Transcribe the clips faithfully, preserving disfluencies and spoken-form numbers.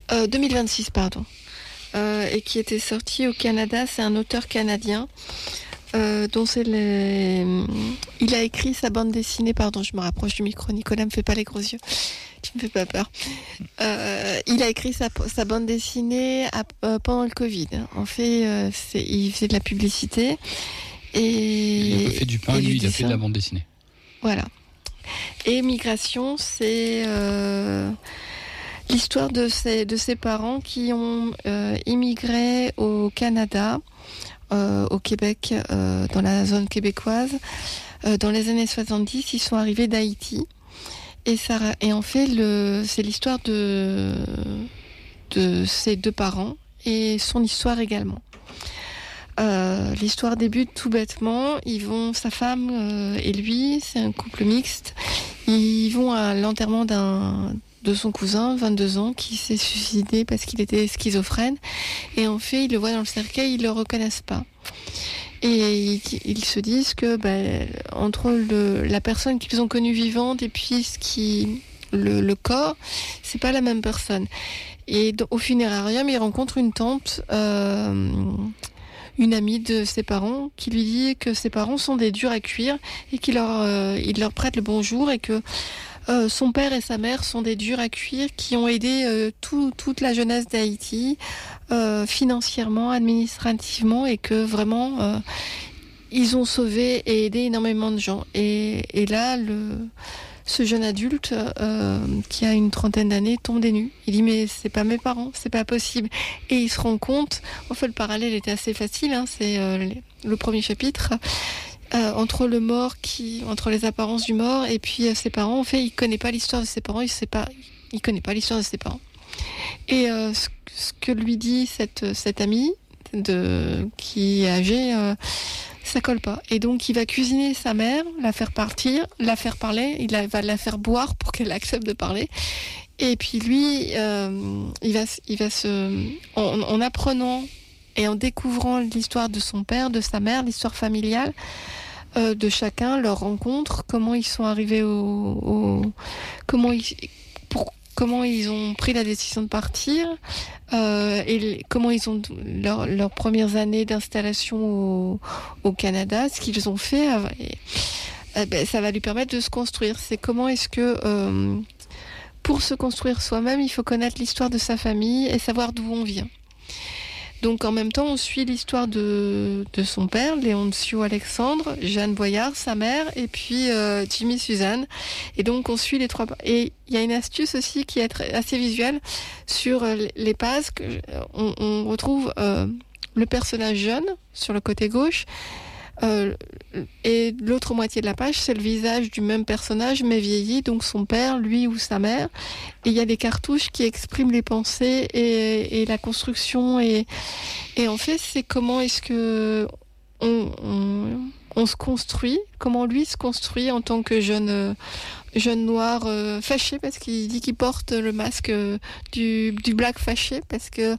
euh, deux mille vingt-six, pardon. Euh, et qui était sorti au Canada. C'est un auteur canadien euh, dont c'est les... il a écrit sa bande dessinée. Pardon, je me rapproche du micro. Nicolas, me fais pas les gros yeux. Tu me fais pas peur. Euh, il a écrit sa, sa bande dessinée à, euh, pendant le Covid. En fait, euh, c'est, il faisait de la publicité et il a pas fait du pain, lui, il a fait de la bande dessinée. Voilà. Et Migration, c'est euh, l'histoire de ses, de ses parents qui ont euh, immigré au Canada, euh, au Québec, euh, dans la zone québécoise. Euh, dans les années soixante-dix, ils sont arrivés d'Haïti. Et, ça, et en fait, le, c'est l'histoire de, de ses deux parents et son histoire également. Euh, l'histoire débute tout bêtement. Ils vont, sa femme euh, et lui, c'est un couple mixte. Ils vont à l'enterrement d'un, de son cousin, vingt-deux ans, qui s'est suicidé parce qu'il était schizophrène. Et en fait, ils le voient dans le cercueil, ils le reconnaissent pas. Et ils, ils se disent que ben, entre le, la personne qu'ils ont connue vivante et puis ce qui, le, le corps, c'est pas la même personne. Et au funérarium, ils rencontrent une tante, euh, une amie de ses parents, qui lui dit que ses parents sont des durs à cuire et qu'il leur, euh, il leur prête le bonjour et que Euh, son père et sa mère sont des durs à cuire qui ont aidé euh, tout, toute la jeunesse d'Haïti euh, financièrement, administrativement et que vraiment euh, ils ont sauvé et aidé énormément de gens. Et, et là, le, ce jeune adulte euh, qui a une trentaine d'années tombe des nues. Il dit mais c'est pas mes parents, c'est pas possible. Et il se rend compte, en fait le parallèle était assez facile, hein, c'est euh, le premier chapitre. Euh, entre le mort qui, entre les apparences du mort et puis euh, ses parents, en fait, il connaît pas l'histoire de ses parents, il sait pas, il connaît pas l'histoire de ses parents. Et euh, ce, ce que lui dit cette cette amie de qui est âgée, euh, ça colle pas. Et donc il va cuisiner sa mère, la faire partir, la faire parler, il la, va la faire boire pour qu'elle accepte de parler. Et puis lui, euh, il va, il va se, en, en apprenant et en découvrant l'histoire de son père, de sa mère, l'histoire familiale euh, de chacun, leur rencontre, comment ils sont arrivés au, au comment ils, pour, comment ils ont pris la décision de partir euh, et comment ils ont leur, leurs premières années d'installation au, au Canada, ce qu'ils ont fait. Euh, et, euh, ben, ça va lui permettre de se construire. C'est comment est-ce que euh, pour se construire soi-même, il faut connaître l'histoire de sa famille et savoir d'où on vient. Donc en même temps, on suit l'histoire de, de son père, Léoncio Alexandre, Jeanne Boyard, sa mère, et puis euh, Jimmy Suzanne. Et donc on suit les trois. Et il y a une astuce aussi qui est assez visuelle sur les pages. On, on retrouve euh, le personnage jeune sur le côté gauche. Euh, et l'autre moitié de la page, c'est le visage du même personnage, mais vieilli, donc son père, lui ou sa mère. Et il y a des cartouches qui expriment les pensées et, et la construction. Et, et en fait, c'est comment est-ce que on, on, on se construit, comment lui se construit en tant que jeune, jeune noir euh, fâché, parce qu'il dit qu'il porte le masque du, du black fâché, parce que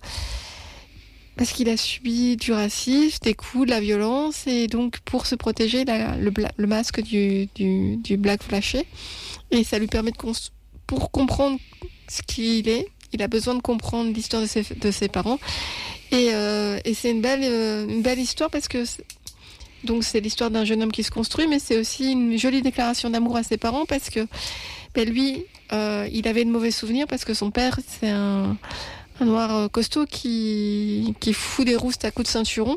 Parce qu'il a subi du racisme, des coups, de la violence, et donc pour se protéger, il a le, bla- le masque du, du, du black flashé. Et ça lui permet de cons- pour comprendre ce qu'il est, il a besoin de comprendre l'histoire de ses, de ses parents. Et, euh, et c'est une belle, euh, une belle histoire parce que c'est, donc c'est l'histoire d'un jeune homme qui se construit, mais c'est aussi une jolie déclaration d'amour à ses parents parce que ben lui, euh, il avait de mauvais souvenirs parce que son père, c'est un Un noir costaud qui, qui fout des roustes à coups de ceinturon.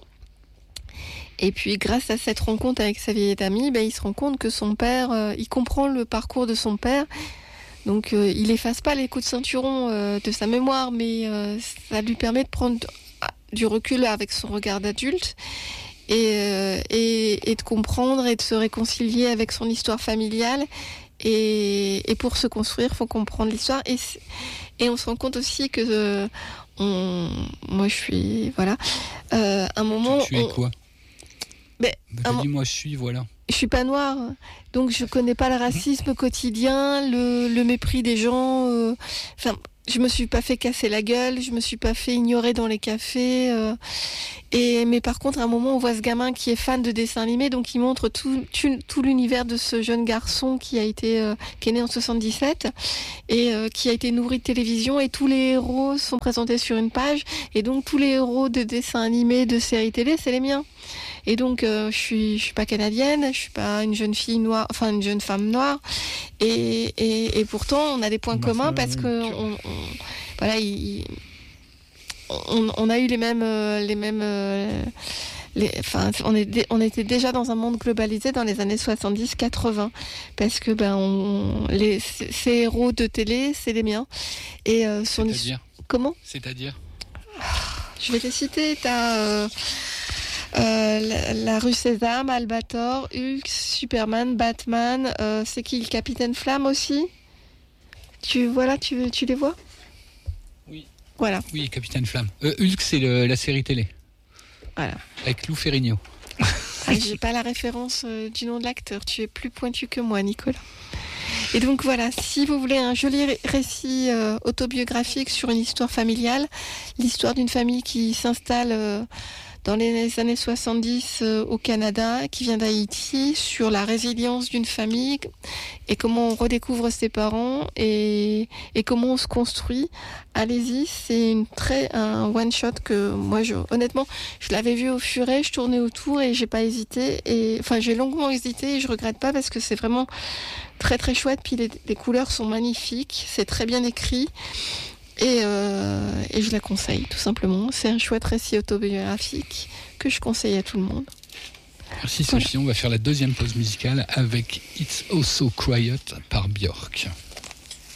Et puis, grâce à cette rencontre avec sa vieille amie, ben, il se rend compte que son père, euh, il comprend le parcours de son père. Donc, euh, il efface pas les coups de ceinturon euh, de sa mémoire, mais euh, ça lui permet de prendre du recul avec son regard d'adulte et, euh, et, et de comprendre et de se réconcilier avec son histoire familiale. Et, et pour se construire, il faut comprendre l'histoire. Et, et on se rend compte aussi que euh, on, moi je suis voilà. Euh, un moment. Tu, tu es on, quoi mais, bah, un, dis moi je suis voilà. je suis pas noire, donc je connais pas le racisme quotidien, le, le mépris des gens. euh, Enfin, je me suis pas fait casser la gueule, je me suis pas fait ignorer dans les cafés. euh, et mais par contre, à un moment, on voit ce gamin qui est fan de dessins animés, donc il montre tout, tout, tout l'univers de ce jeune garçon qui a été, euh, qui est né en soixante-dix-sept et euh, qui a été nourri de télévision. Et tous les héros sont présentés sur une page, et donc tous les héros de dessins animés, de séries télé, c'est les miens. Et donc, euh, je suis, je suis pas canadienne, je suis pas une jeune fille noire, enfin une jeune femme noire. Et, et, et pourtant, on a des points bah, communs parce que, on, on, voilà, il, on, on a eu les mêmes, euh, les mêmes, euh, les, enfin, on, est, on était déjà dans un monde globalisé dans les années soixante-dix quatre-vingts, parce que ben, on, les, ces héros de télé, c'est les miens. Et euh, son C'est-à-dire comment C'est-à-dire Je vais te citer. T'as euh, Euh, la, la rue Sésame, Albator, Hulk, Superman, Batman, euh, c'est qui le Capitaine Flamme aussi? Tu voilà, tu, tu les vois? Oui. Voilà. Oui, Capitaine Flamme. Euh, Hulk, c'est le, la série télé. Voilà. Avec Lou Ferrigno. Ah, j'ai pas la référence euh, du nom de l'acteur. Tu es plus pointu que moi, Nicolas. Et donc voilà, si vous voulez un joli ré- récit euh, autobiographique sur une histoire familiale, l'histoire d'une famille qui s'installe euh, dans les années soixante-dix euh, au Canada, qui vient d'Haïti, sur la résilience d'une famille et comment on redécouvre ses parents et, et comment on se construit. Allez-y, c'est une très, un one-shot que moi, je, honnêtement, je l'avais vu au Furet, je tournais autour et j'ai pas hésité. Et, enfin, j'ai longuement hésité et je regrette pas parce que c'est vraiment très très chouette. Puis les, les couleurs sont magnifiques, c'est très bien écrit. Et, euh, et je la conseille, tout simplement. C'est un chouette récit autobiographique que je conseille à tout le monde. Merci Sophie, voilà. On va faire la deuxième pause musicale avec It's Oh So Quiet par Björk.